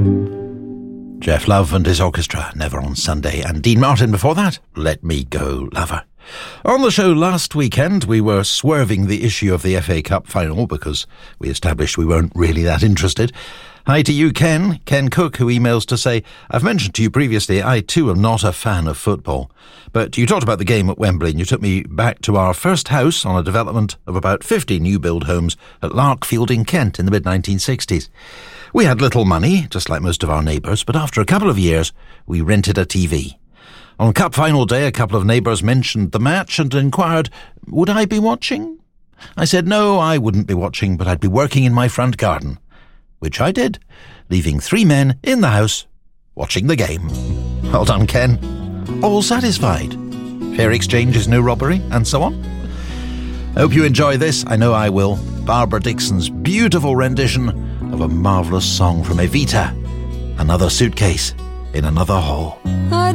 Geoff Love and his orchestra, Never on Sunday, and Dean Martin before that, Let Me Go, Lover. On the show last weekend, we were swerving the issue of the FA Cup final because we established we weren't really that interested. Hi to you, Ken Cook, who emails to say, I've mentioned to you previously, I too am not a fan of football. But you talked about the game at Wembley and you took me back to our first house on a development of about 50 new build homes at Larkfield in Kent in the mid-1960s. We had little money, just like most of our neighbours, but after a couple of years, we rented a TV. On Cup final day, a couple of neighbours mentioned the match and inquired, would I be watching? I said no, I wouldn't be watching, but I'd be working in my front garden. Which I did, leaving 3 men in the house watching the game. Well done, Ken. All satisfied. Fair exchange is no robbery, and so on. Hope you enjoy this. I know I will. Barbara Dixon's beautiful rendition of a marvellous song from Evita, Another Suitcase in Another Hall.